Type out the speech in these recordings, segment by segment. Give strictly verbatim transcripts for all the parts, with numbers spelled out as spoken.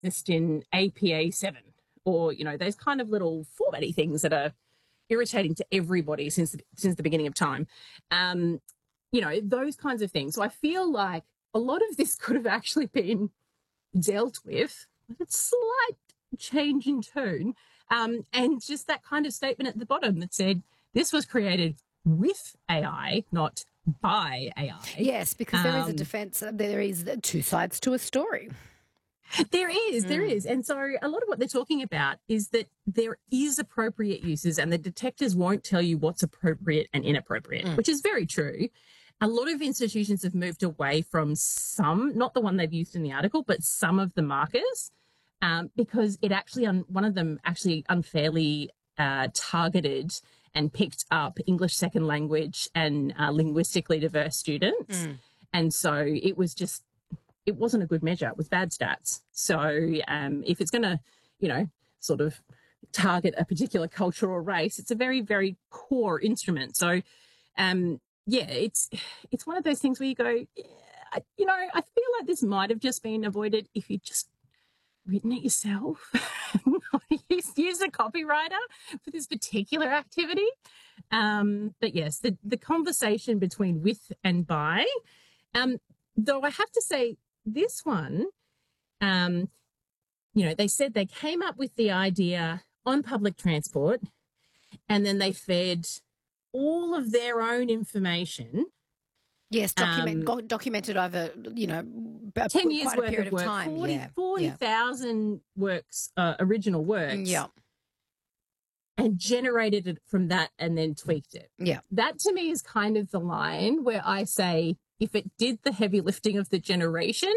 exist in A P A seven, or, you know, those kind of little formatty things that are irritating to everybody since the, since the beginning of time. Um, you know, those kinds of things. So I feel like a lot of this could have actually been dealt with with a slight change in tone, um, and just that kind of statement at the bottom that said this was created with A I, not by A I. Yes, because there um, is a Um, defence. There is two sides to a story. There is, there Mm. is. And so a lot of what they're talking about is that there is appropriate uses, and the detectors won't tell you what's appropriate and inappropriate, Mm. which is very true. A lot of institutions have moved away from some, not the one they've used in the article, but some of the markers, um, because it actually, un- one of them actually unfairly uh, targeted and picked up English second language and uh, linguistically diverse students. Mm. And so it was just, it wasn't a good measure. It was bad stats. So um, if it's going to, you know, sort of target a particular culture or race, it's a very, very poor instrument. So, um, yeah, it's it's one of those things where you go, yeah, I, you know, I feel like this might have just been avoided if you just written it yourself. use, use a copywriter for this particular activity. Um, but yes, the, the conversation between with and by, um, though I have to say, this one, um, you know, they said they came up with the idea on public transport, and then they fed all of their own information. Yes, document, um, documented over, you know, ten years quite worth a period of work, of time. forty, yeah. forty thousand yeah. works, uh, original works. Yeah. And generated it from that and then tweaked it. Yeah. That to me is kind of the line where I say, if it did the heavy lifting of the generation,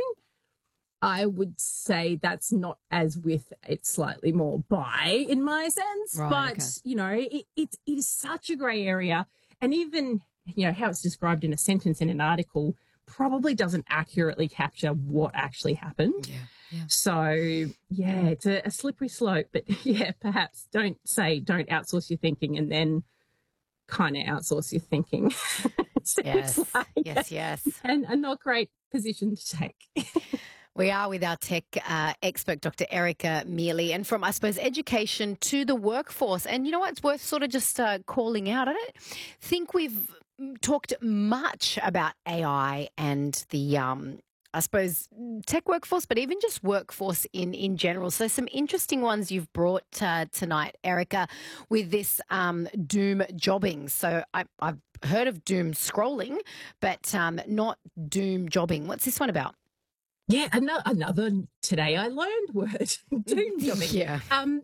I would say that's not as with, it's slightly more by in my sense. Right, but, okay. you know, it, it, it is such a grey area. And even, you know, how it's described in a sentence in an article probably doesn't accurately capture what actually happened. Yeah. Yeah. So, yeah, it's a, a slippery slope. But, yeah, perhaps don't say don't outsource your thinking and then kind of outsource your thinking. So yes, like yes, yes. And a not great position to take. We are with our tech uh, expert, Doctor Erica Mealy, and from, I suppose, education to the workforce. And you know what? It's worth sort of just uh, calling out. I don't think we've talked much about A I and the, um, I suppose, tech workforce, but even just workforce in, in general. So some interesting ones you've brought uh, tonight, Erica, with this um, doom jobbing. So I, I've heard of doom scrolling, but um, not doom jobbing. What's this one about? Yeah, another, another today I learned word, doom jobbing. Yeah. Um,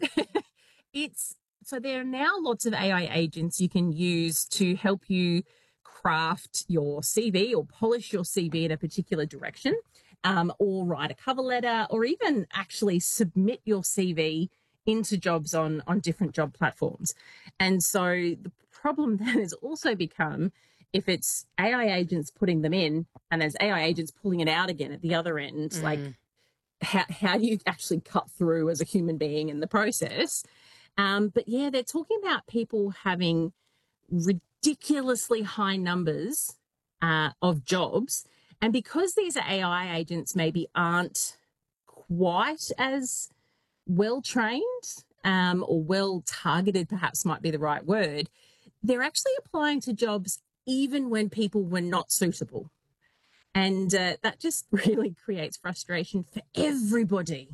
it's, so there are now lots of A I agents you can use to help you craft your C V or polish your C V in a particular direction, um, or write a cover letter, or even actually submit your C V into jobs on, on different job platforms. And so the problem then has also become, if it's A I agents putting them in and there's A I agents pulling it out again at the other end, mm. like how, how do you actually cut through as a human being in the process? Um, but yeah, they're talking about people having ridiculously high numbers uh, of jobs. And because these A I agents maybe aren't quite as well trained um, or well targeted, perhaps might be the right word, they're actually applying to jobs even when people were not suitable. And uh, that just really creates frustration for everybody.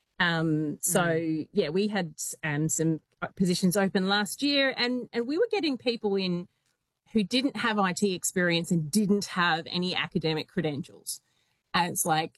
Um, so, mm. yeah, we had um, some positions open last year, and, and we were getting people in who didn't have I T experience and didn't have any academic credentials. And it's like,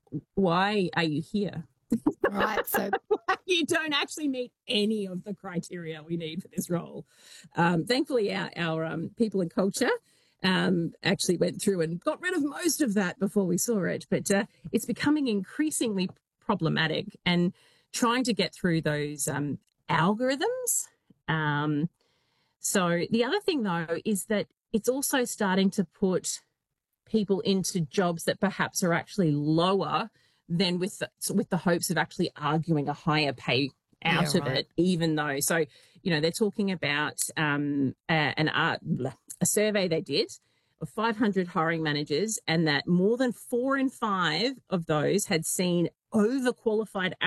why are you here? Right, so you don't actually meet any of the criteria we need for this role. Um, thankfully, our, our um, people and culture um, actually went through and got rid of most of that before we saw it. But uh, it's becoming increasingly problematic, and trying to get through those um, algorithms. Um, so the other thing, though, is that it's also starting to put people into jobs that perhaps are actually lower than with the, with the hopes of actually arguing a higher pay out yeah, of right. it, even though. So, you know, they're talking about um, a, an art, a survey they did of five hundred hiring managers, and that more than four in five of those had seen overqualified